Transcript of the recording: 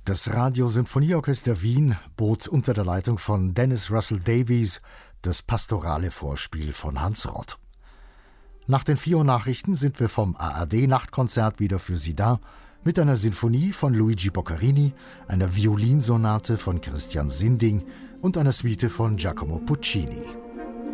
Das Radiosymphonieorchester Wien bot unter der Leitung von Dennis Russell Davies das pastorale Vorspiel von Hans Rott. Nach den 4 Uhr Nachrichten sind wir vom ARD-Nachtkonzert wieder für Sie da, mit einer Sinfonie von Luigi Boccherini, einer Violinsonate von Christian Sinding und einer Suite von Giacomo Puccini.